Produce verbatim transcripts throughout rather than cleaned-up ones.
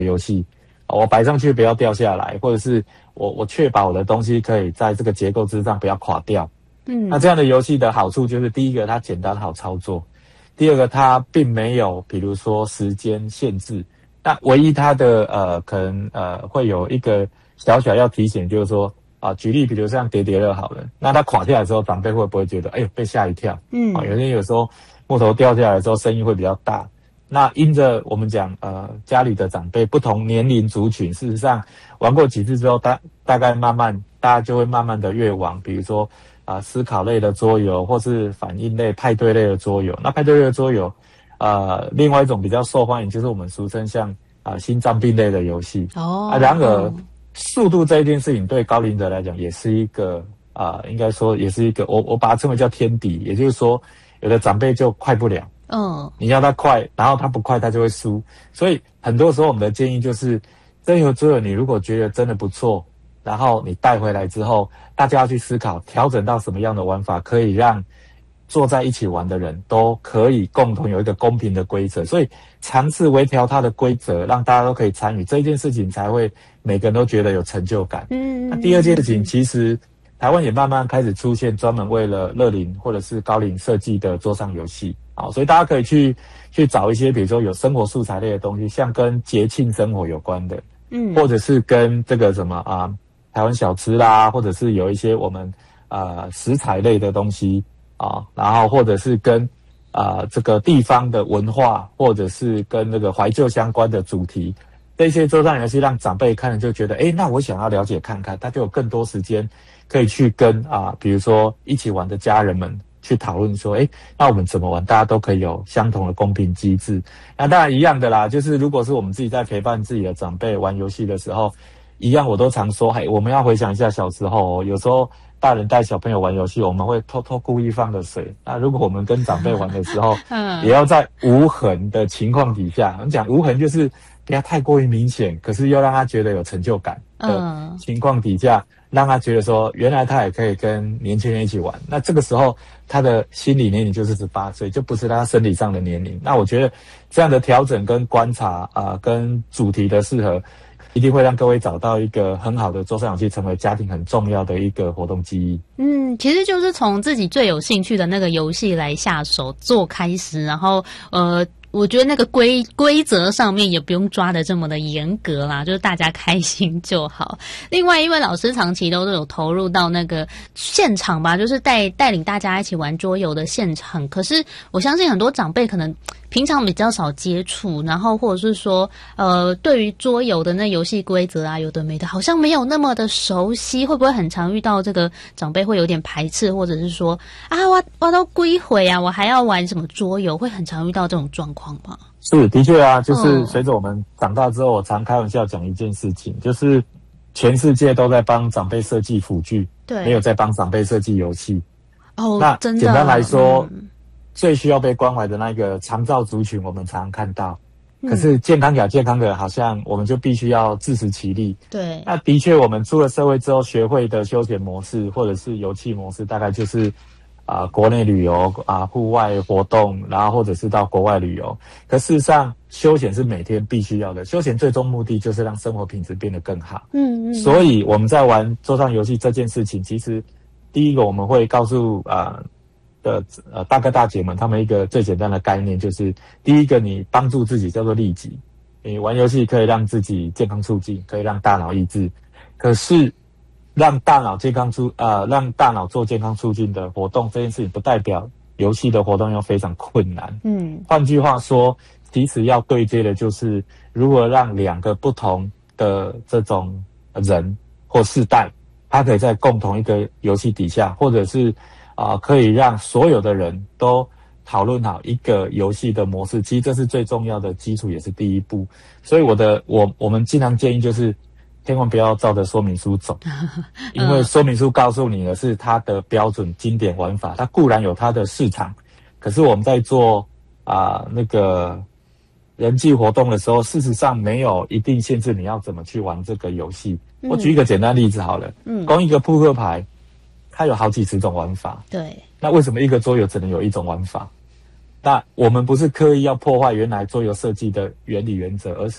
游戏，我摆上去不要掉下来，或者是我我确保我的东西可以在这个结构之上不要垮掉。嗯，那这样的游戏的好处就是，第一个它简单好操作，第二个它并没有比如说时间限制。那唯一它的呃可能呃会有一个小小要提醒，就是说啊，举例比如像叠叠乐好了，那它垮下来的时候，长辈会不会觉得哎呦被吓一跳？嗯，啊，有些有时候木头掉下来的时候声音会比较大。那因着我们讲呃家里的长辈不同年龄族群，事实上玩过几次之后，大大概慢慢大家就会慢慢的越往比如说啊、呃、思考类的桌游，或是反应类、派对类的桌游。那派对类的桌游，呃，另外一种比较受欢迎就是我们俗称像啊、呃、心脏病类的游戏。哦，啊，然而、哦、速度这一件事情对高龄者来讲也是一个啊、呃，应该说也是一个我我把它称为叫天敌，也就是说有的长辈就快不了。嗯，你要他快，然后他不快，他就会输。所以很多时候我们的建议就是，这游桌游你如果觉得真的不错，然后你带回来之后，大家要去思考调整到什么样的玩法，可以让坐在一起玩的人都可以共同有一个公平的规则。所以尝试微调它的规则，让大家都可以参与这一件事情，才会每个人都觉得有成就感。嗯，那第二件事情，其实台湾也慢慢开始出现专门为了乐龄或者是高龄设计的桌上游戏。好，所以大家可以去去找一些比如说有生活素材类的东西，像跟节庆生活有关的，嗯，或者是跟这个什么啊台湾小吃啦，或者是有一些我们呃食材类的东西啊，然后或者是跟啊、呃、这个地方的文化，或者是跟那个怀旧相关的主题，这些桌上游戏让长辈看了就觉得，诶，那我想要了解看看，他就有更多时间可以去跟啊比如说一起玩的家人们去讨论说，诶，那我们怎么玩，大家都可以有相同的公平机制。那当然一样的啦，就是如果是我们自己在陪伴自己的长辈玩游戏的时候，一样我都常说，嘿，我们要回想一下小时候哦，有时候大人带小朋友玩游戏，我们会偷偷故意放的水。那如果我们跟长辈玩的时候，嗯，也要在无痕的情况底下，我们讲无痕就是不要太过于明显，可是又让他觉得有成就感的情况底下，让他觉得说，原来他也可以跟年轻人一起玩。那这个时候，他的心理年龄就是十八岁，就不是他生理上的年龄。那我觉得这样的调整跟观察啊、呃，跟主题的适合，一定会让各位找到一个很好的桌上游戏，成为家庭很重要的一个活动记忆。 嗯，其实就是从自己最有兴趣的那个游戏来下手做开始，然后呃。我觉得那个规规则上面也不用抓得这么的严格啦，就是大家开心就好。另外，因为老师长期都是有投入到那个现场吧，就是带带领大家一起玩桌游的现场。可是我相信很多长辈可能平常比较少接触，然后或者是说呃对于桌游的那游戏规则啊有的没的好像没有那么的熟悉，会不会很常遇到这个长辈会有点排斥，或者是说啊我我都几岁啊我还要玩什么桌游，会很常遇到这种状况吗？ 是，的确啊，就是随着我们长大之后，我常开玩笑讲一件事情，就是全世界都在帮长辈设计辅具，对，没有在帮长辈设计游戏。哦，那真的，简单来说，嗯，最需要被关怀的那个长照族群，我们常常看到。可是健康亚健康的，好像我们就必须要自食其力。对，那的确，我们出了社会之后，学会的休闲模式或者是游戏模式，大概就是啊、呃，国内旅游啊，户外活动，然后或者是到国外旅游。可事实上，休闲是每天必须要的。休闲最终目的就是让生活品质变得更好。嗯嗯。所以我们在玩桌上游戏这件事情，其实第一个我们会告诉啊的呃大哥大姐们，他们一个最简单的概念，就是第一个你帮助自己叫做利己。你玩游戏可以让自己健康促进，可以让大脑益智。可是让大脑健康促呃让大脑做健康促进的活动这件事情，不代表游戏的活动要非常困难。嗯，换句话说，其实要对接的就是如何让两个不同的这种人或世代，他可以在共同一个游戏底下，或者是啊、呃、可以让所有的人都讨论好一个游戏的模式。其实这是最重要的基础，也是第一步。所以我的我我们经常建议就是千万不要照着说明书走，因为说明书告诉你的是它的标准经典玩法，它固然有它的市场，可是我们在做啊、呃、那个人际活动的时候，事实上没有一定限制你要怎么去玩这个游戏。嗯、我举一个简单例子好了，嗯，光一个扑克牌，它有好几十种玩法，对，那为什么一个桌游只能有一种玩法？那我们不是刻意要破坏原来桌游设计的原理原则，而是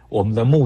我们的目